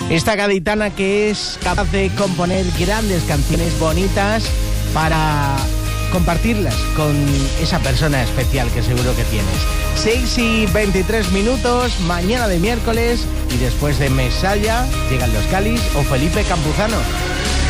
Esta gaditana que es capaz de componer grandes canciones bonitas para compartirlas con esa persona especial que seguro que tienes. 6:23, mañana de miércoles, y después de Mesalla llegan los Calis o Felipe Campuzano.